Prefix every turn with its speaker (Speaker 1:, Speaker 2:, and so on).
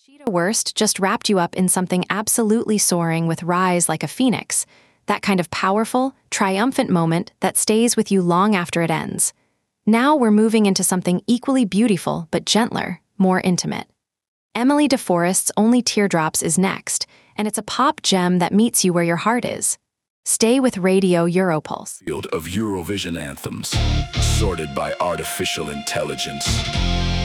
Speaker 1: Cheetah Worst just wrapped you up in something absolutely soaring with Rise like a phoenix, that kind of powerful, triumphant moment that stays with you long after it ends. Now we're moving into something equally beautiful but gentler, more intimate. Emily DeForest's Only Teardrops is next, and it's a pop gem that meets you where your heart is. Stay with Radio Europulse.
Speaker 2: Field of Eurovision anthems, sorted by artificial intelligence.